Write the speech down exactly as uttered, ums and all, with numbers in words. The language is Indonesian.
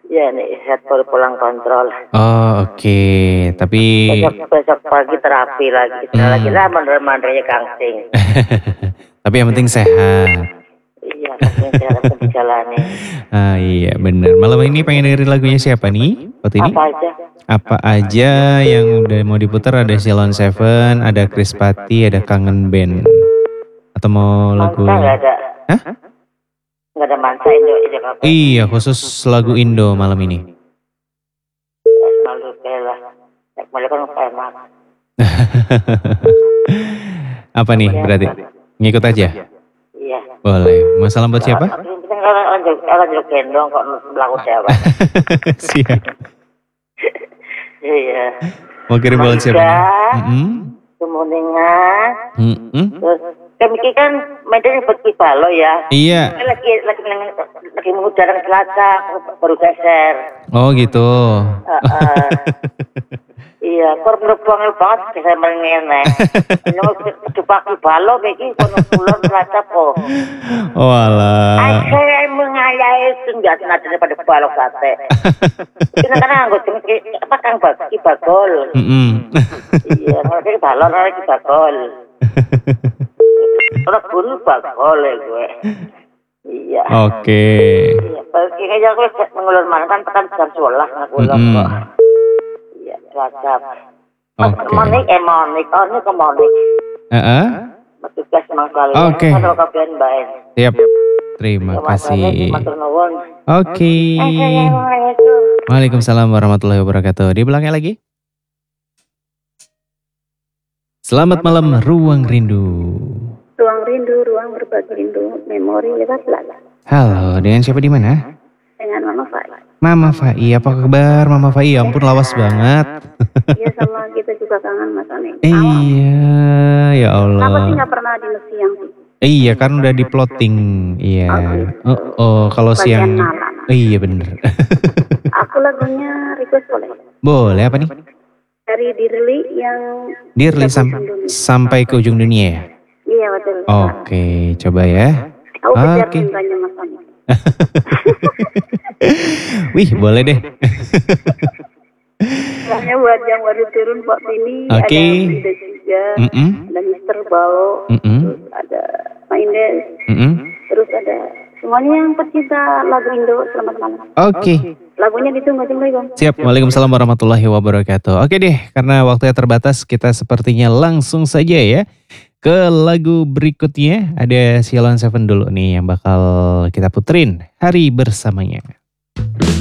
Ya nih, saya baru pulang kontrol. Oh oke, okay. Tapi besok, besok pagi terapi lagi. Kita hmm. lagi lah mandor-mandornya kangsing. Tapi yang penting sehat. Iya, penting sehat dijalani. Ah iya benar. Malam ini pengen dengerin lagunya siapa nih? Waktu ini? Apa aja? Apa aja yang udah mau diputar? Ada Ceylon Seven, ada Chris Patti, ada Kangen Band. Atau mau lagu? Mansa nggak ada. Hah? Nggak ada Mansa Indo, Indo apa? Iya, khusus lagu Indo malam ini. Malu bela, malu kan enak. Apa nih berarti? Ngikut aja? Iya. Boleh. Masalah buat siapa? Kita orang jeruk gendong kok melakukan siapa? Siap. Iya. Mau kirim buat siapa? Kemudian. Terus kami kan medan seperti balo ya. Iya. Lagi lagi lagi mengudara Selasa baru geser. Oh gitu. Uh, uh. Iya, kor berbuang banget saya mengenai. Ini cepak di balo begini kono pulang Selasa po. Oh alah. Saya mengayai senjata nanti daripada balo sate. Ini karena anggota apa kang bagi bagol. Iya, kalau balo lagi bagol. Orang pun bagol ya gue. Iya. Oke. Iya, kayaknya aku mengulur mana kan tekan jam sebelas ngulur kok. Iya, WhatsApp. Oke. Monik, eh Monik, oh ini ke Monik. Heeh. Tugas mangkal. Oke. Kalau kapian baik. Siap. Terima kasih. Oke. Waalaikumsalam warahmatullahi wabarakatuh. Di belakang lagi. Selamat malam Ruang Rindu. Ruang Rindu, ruang berbagi rindu, memori lewat lalu. Halo, dengan siapa di mana? Dengan Mama Fai. Mama Fai, apa kabar Mama Fai? Ya ampun lawas banget. Iya sama kita juga kangen Mas Ani. Iya, ya Allah. Kenapa sih nggak pernah di siang sih? Iya kan udah di plotting, iya. Oh, oh, oh kalau siang. Oh, iya bener. Aku lagunya request boleh? Boleh apa nih? Dari Dirli yang. Dirli sam sampai ke ujung dunia ya? Iya betul. Oke, coba ya. Aku kejar cintanya Mas Ani. Wih, boleh deh. Soalnya buat yang baru turun Pak Tini, okay. Ada Indah juga, mm -mm. ada Mister Bao, mm -mm. terus ada Maindes, mm -mm. terus ada semuanya yang pecinta lagu Indo, selamat malam. Oke. Okay. Lagunya ditunggu, Assalamualaikum. Siap, waalaikumsalam warahmatullahi wabarakatuh. Oke deh, karena waktunya terbatas, kita sepertinya langsung saja ya ke lagu berikutnya. Ada Ceylon Seven dulu nih yang bakal kita puterin hari bersamanya.